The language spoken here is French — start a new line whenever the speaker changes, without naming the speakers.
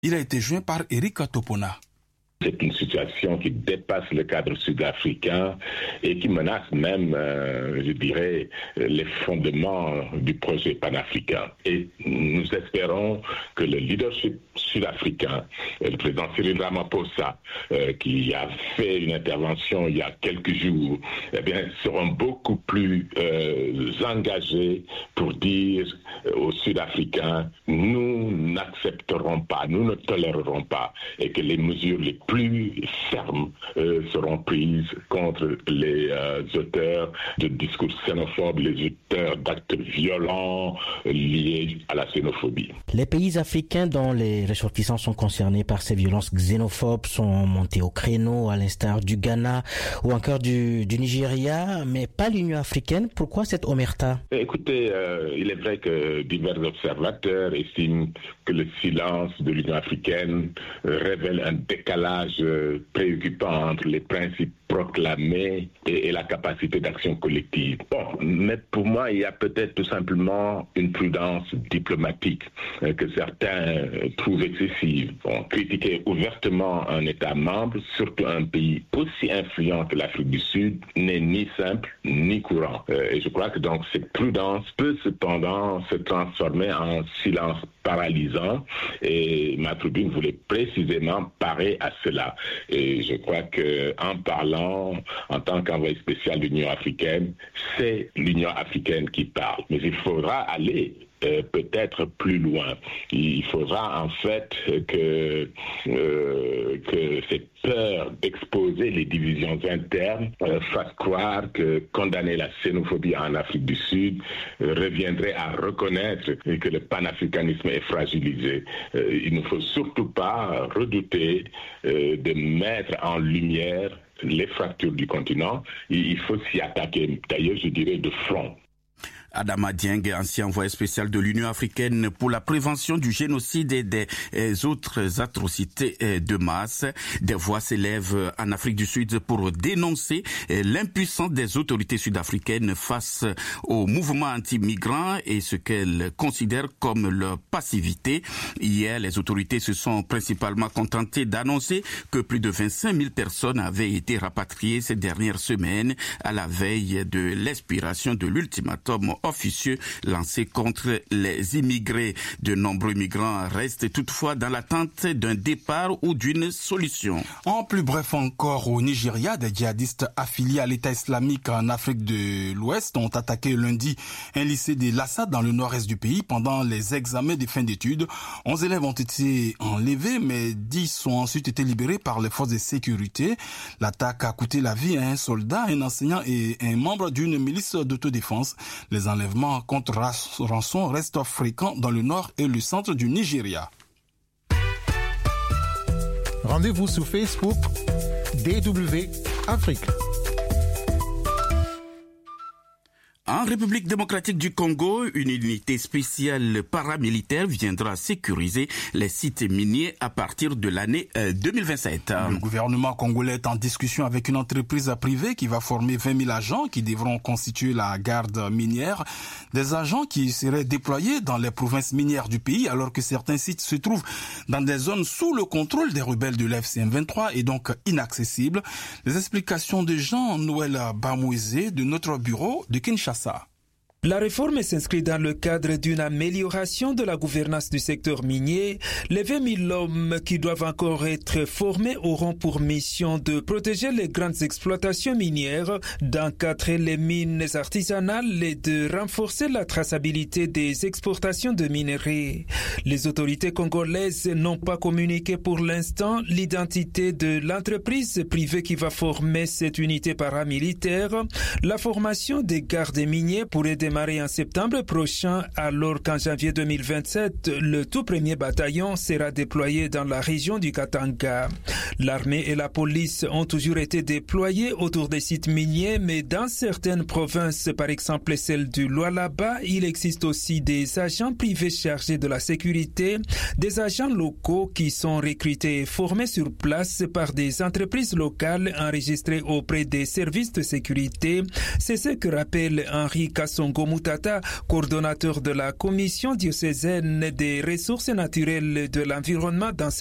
Il a été joint par Eric Topona.
C'est une situation qui dépasse le cadre sud-africain et qui menace même, je dirais, les fondements du projet panafricain. Et nous espérons que le leadership sud-africain, le président Cyril Ramaphosa, qui a fait une intervention il y a quelques jours, eh bien, seront beaucoup plus engagés pour dire aux Sud-Africains, nous n'accepterons pas, nous ne tolérerons pas, et que les mesures les plus fermes seront prises contre les auteurs de discours xénophobes, les auteurs d'actes violents liés à la xénophobie.
Les pays africains dont les ressortissants sont concernés par ces violences xénophobes sont montés au créneau, à l'instar du Ghana ou encore du Nigeria, mais pas l'Union africaine. Pourquoi cette omerta?
Écoutez, il est vrai que divers observateurs estiment que le silence de l'Union africaine révèle un décalage préoccupant entre les principes proclamés et la capacité d'action collective. Bon, mais pour moi, il y a peut-être tout simplement une prudence diplomatique que certains trouvent excessive. Bon, critiquer ouvertement un État membre, surtout un pays aussi influent que l'Afrique du Sud, n'est ni simple ni courant. Et je crois que donc cette prudence peut cependant se transformer en silence paralysant, et ma tribune voulait précisément parer à cela. Et je crois que en parlant en tant qu'envoyé spécial de l'Union africaine, c'est l'Union africaine qui parle. Mais il faudra aller peut-être plus loin. Il faudra en fait que cette peur d'exposer les divisions internes fasse croire que condamner la xénophobie en Afrique du Sud reviendrait à reconnaître que le panafricanisme est fragilisé. Il ne faut surtout pas redouter de mettre en lumière les fractures du continent. Il faut s'y attaquer, d'ailleurs je dirais de front.
Adama Dieng, ancien envoyé spécial de l'Union africaine pour la prévention du génocide et des autres atrocités de masse. Des voix s'élèvent en Afrique du Sud pour dénoncer l'impuissance des autorités sud-africaines face au mouvement anti-migrants et ce qu'elles considèrent comme leur passivité. Hier, les autorités se sont principalement contentées d'annoncer que plus de 25 000 personnes avaient été rapatriées ces dernières semaines à la veille de l'expiration de l'ultimatum officieux lancé contre les immigrés. De nombreux migrants restent toutefois dans l'attente d'un départ ou d'une solution.
En plus bref encore, au Nigeria, des djihadistes affiliés à l'État islamique en Afrique de l'Ouest ont attaqué lundi un lycée de Lassa dans le nord-est du pays pendant les examens de fin d'études. 11 élèves ont été enlevés, mais 10 ont ensuite été libérés par les forces de sécurité. L'attaque a coûté la vie à un soldat, un enseignant et un membre d'une milice d'autodéfense. Les enlèvements contre rançon restent fréquents dans le nord et le centre du Nigeria.
Rendez-vous sur Facebook DW Afrique.
En République démocratique du Congo, une unité spéciale paramilitaire viendra sécuriser les sites miniers à partir de l'année 2027.
Le gouvernement congolais est en discussion avec une entreprise privée qui va former 20 000 agents qui devront constituer la garde minière. Des agents qui seraient déployés dans les provinces minières du pays alors que certains sites se trouvent dans des zones sous le contrôle des rebelles de l'FCM 23 et donc inaccessibles. Les explications de Jean-Noël Bamouizé de notre bureau de Kinshasa.
La réforme s'inscrit dans le cadre d'une amélioration de la gouvernance du secteur minier. Les 20 000 hommes qui doivent encore être formés auront pour mission de protéger les grandes exploitations minières, d'encadrer les mines artisanales et de renforcer la traçabilité des exportations de minerais. Les autorités congolaises n'ont pas communiqué pour l'instant l'identité de l'entreprise privée qui va former cette unité paramilitaire. La formation des gardes miniers pourrait démarrer en septembre prochain, alors qu'en janvier 2027, le tout premier bataillon sera déployé dans la région du Katanga. L'armée et la police ont toujours été déployés autour des sites miniers, mais dans certaines provinces, par exemple celle du Lualaba, il existe aussi des agents privés chargés de la sécurité, des agents locaux qui sont recrutés et formés sur place par des entreprises locales enregistrées auprès des services de sécurité. C'est ce que rappelle Henri Kassongo, Ngomutata, coordonnateur de la commission diocésaine des ressources naturelles et de l'environnement dans